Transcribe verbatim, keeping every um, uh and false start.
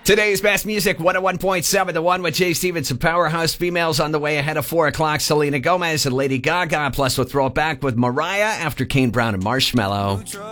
Today's best music, one oh one point seven, the one with Jay Stevenson. Powerhouse females on the way ahead of four o'clock. Selena Gomez and Lady Gaga. Plus, we'll throw it back with Mariah after Kane Brown and Marshmello.